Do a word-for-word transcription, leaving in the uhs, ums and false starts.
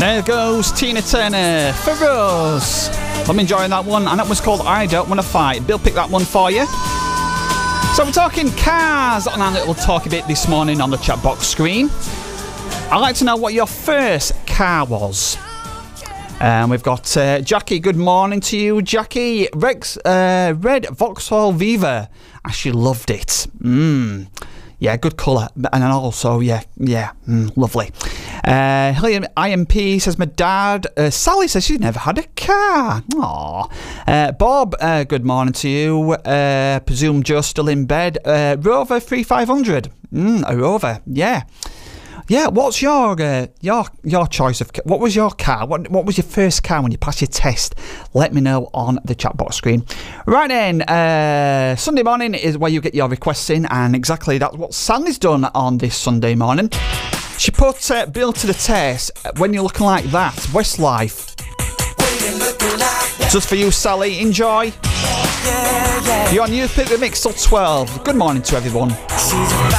There goes Tina Turner for us. I'm enjoying that one, and that was called I Don't Wanna Fight. Bill picked that one for you. So we're talking cars on our little talky bit this morning on the chat box screen. I'd like to know what your first car was. And um, we've got uh, Jackie. Good morning to you, Jackie. Rex, uh, red Vauxhall Viva. Actually loved it. Mmm. Yeah, good colour. And then also, yeah, yeah, mm, lovely. Uh, I M P says my dad. Uh, Sally says she's never had a car. Aww. Uh, Bob, uh, good morning to you. Uh, presume Joe's still in bed. Uh, Rover thirty-five hundred. Mm, a Rover, yeah. Yeah, what's your uh, your your choice of... What was your car? What what was your first car when you passed your test? Let me know on the chat box screen. Right then, uh, Sunday morning is where you get your requests in, and exactly that's what Sally's done on this Sunday morning. She put uh, Bill to the test. When you're looking like that, Westlife. Just for you, Sally. Enjoy. You're on Youth Pick the Mix till twelve. Good morning to everyone.